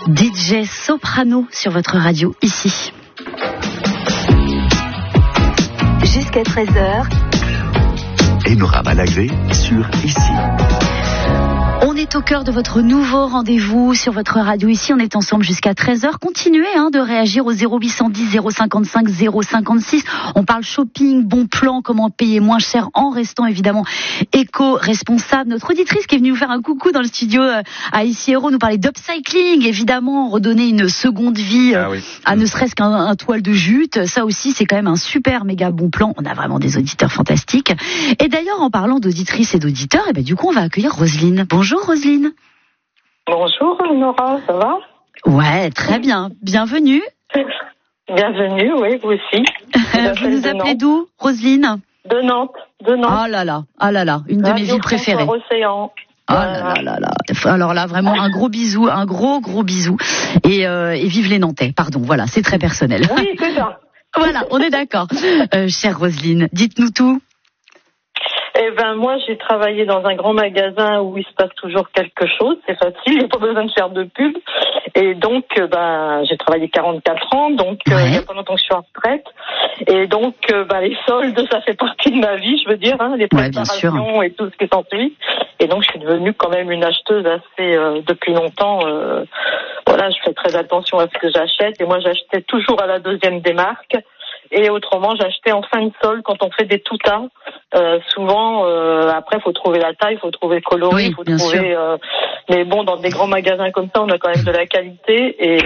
DJ Soprano sur votre radio ici. Jusqu'à 13h. Enora Malagré sur ici. On est au cœur de votre nouveau rendez-vous sur votre radio ici. On est ensemble jusqu'à 13h. Continuez de réagir au 0810 055 056. On parle shopping, bon plan, comment payer moins cher en restant évidemment éco-responsable. Notre auditrice qui est venue nous faire un coucou dans le studio à Ici Héros nous parlait d'upcycling, évidemment, redonner une seconde vie à ne serait-ce qu'un toile de jute. Ça aussi, c'est quand même un super méga bon plan. On a vraiment des auditeurs fantastiques. Et d'ailleurs, en parlant d'auditrices et d'auditeurs, du coup, on va accueillir Roselyne. Bonjour Roselyne. Bonjour Nora, ça va? Ouais, très bien. Bienvenue. Bienvenue, oui, vous aussi. Vous nous appelez d'où, Roselyne? De Nantes. Ah là là, une de mes villes préférées. Océan. Ah là là. Alors là, vraiment un gros bisou, un gros bisou. Et vive les Nantais, pardon, voilà, c'est très personnel. Oui, c'est ça. Voilà, on est d'accord. Chère Roselyne, dites-nous tout. Moi, j'ai travaillé dans un grand magasin où il se passe toujours quelque chose. C'est facile, il n'y a pas besoin de faire de pub. Et donc, j'ai travaillé 44 ans, donc il n'y a pas longtemps que je suis en retraite. Et donc, les soldes, ça fait partie de ma vie, je veux dire, les préparations et tout ce qui s'ensuit. Et donc, je suis devenue quand même une acheteuse assez depuis longtemps. Je fais très attention à ce que j'achète. Et moi, j'achetais toujours à la deuxième des marques. Et autrement, j'achetais en fin de solde quand on fait des tout-tas. Souvent, après, il faut trouver la taille, il faut trouver le coloris, il faut trouver... mais bon, dans des grands magasins comme ça, on a quand même de la qualité. Et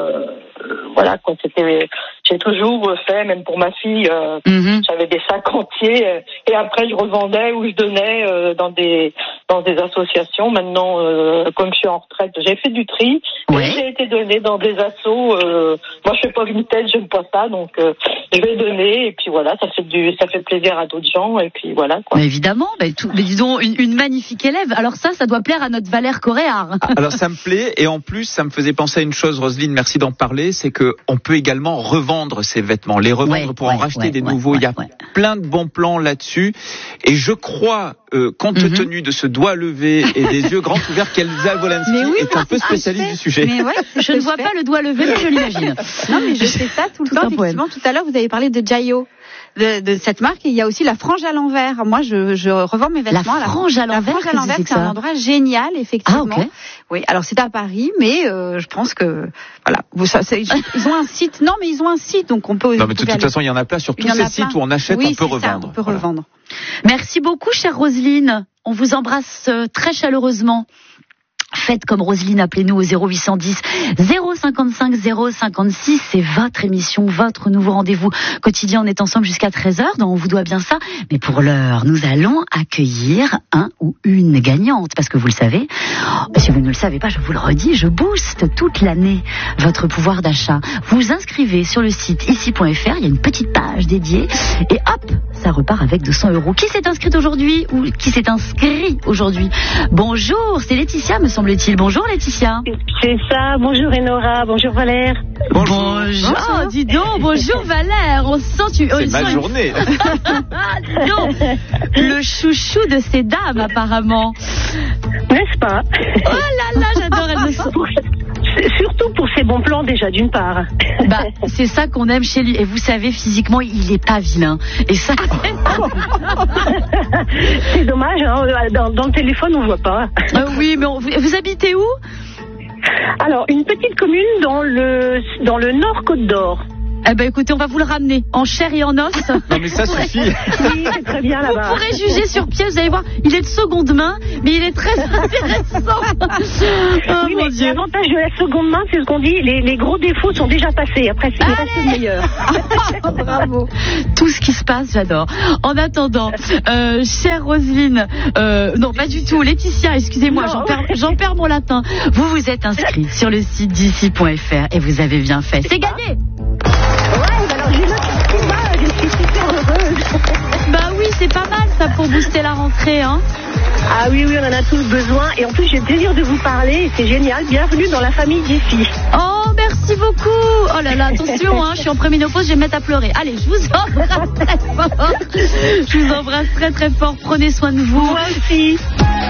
j'ai toujours fait, même pour ma fille, j'avais des sacs entiers. Et après, je revendais ou je donnais dans des associations. Maintenant, comme je suis en retraite, j'ai fait du tri. Et j'ai été donnée dans des assos. Moi, je fais pas vintage, j'aime pas ça, donc je vais donner. Et puis voilà, ça fait plaisir à d'autres gens. Et puis voilà, quoi. Mais évidemment, mais disons une magnifique élève. Alors ça doit plaire à notre Valère Coréard. Alors ça me plaît, et en plus, ça me faisait penser à une chose, Roselyne, merci d'en parler, c'est que on peut également revendre ces vêtements, les revendre pour en racheter des nouveaux. Il y a plein de bons plans là-dessus. Et je crois, compte tenu de ce doigt levé et des yeux grands ouverts, qu'Elsa Wolanski est un peu spécialiste du sujet. Mais je ne vois pas le doigt levé, mais je l'imagine. Non, mais je fais ça tout le temps. Effectivement, tout à l'heure, vous avez parlé de Jayo. De cette marque, et il y a aussi la frange à l'envers. Moi, je revends mes vêtements à la frange à l'envers. La frange à l'envers, c'est un endroit génial, effectivement. Ah, okay. Oui, alors c'est à Paris, mais je pense que voilà, ils ont un site. Non, mais ils ont un site, donc on peut. Non, mais de toute façon, il y en a plein sur tous ces sites où on achète, on peut revendre. On peut revendre. Merci beaucoup, chère Roselyne. On vous embrasse très chaleureusement. Faites comme Roselyne, appelez-nous au 0810 055 056. C'est votre émission, votre nouveau rendez-vous quotidien. On est ensemble jusqu'à 13h, donc on vous doit bien ça. Mais pour l'heure, nous allons accueillir un ou une gagnante. Parce que vous le savez, si vous ne le savez pas, je vous le redis, je booste toute l'année votre pouvoir d'achat. Vous vous inscrivez sur le site ici.fr, il y a une petite page dédiée. Et hop, ça repart avec 200 €. Qui s'est inscrit aujourd'hui ou qui s'est inscrit aujourd'hui? Bonjour, c'est Laetitia, me semble-t-il. Bonjour Laetitia. C'est ça, bonjour Enora, bonjour Valère. Bonjour. Oh, dis donc, bonjour Valère. On sent c'est ma journée. Dis donc, le chouchou de ces dames apparemment. N'est-ce pas? Oh là là, j'adore elle. Surtout pour ses bons plans déjà d'une part. C'est ça qu'on aime chez lui. Et vous savez, physiquement, il est pas vilain. Et ça, c'est dommage, dans le téléphone on voit pas. Oui, mais vous habitez où? Alors, une petite commune dans le Nord Côte d'Or. Écoutez, on va vous le ramener en chair et en os. Non mais ça suffit. Oui, c'est très bien là-bas. Vous pourrez juger sur pièce, vous allez voir, il est de seconde main, mais il est très intéressant. Oui, mais l'avantage de la seconde main, c'est ce qu'on dit, les gros défauts sont déjà passés. Après, c'est le meilleur. Bravo. Tout ce qui se passe, j'adore. En attendant, chère Roselyne, non, pas du tout. Laetitia, excusez-moi, j'en perds mon latin. Vous vous êtes inscrite sur le site d'ici.fr et vous avez bien fait. C'est gagné. Ouais, alors j'ai notre petit bas, je suis super heureuse. Oui, c'est pas mal ça pour booster la rentrée, hein. Ah oui, on en a tous besoin. Et en plus, j'ai le plaisir de vous parler. C'est génial. Bienvenue dans la famille d'ici. Oh, merci beaucoup. Oh là là, attention, je suis en préménopause, je vais me mettre à pleurer. Allez, je vous embrasse très fort. Je vous embrasse très très fort. Prenez soin de vous. Moi aussi.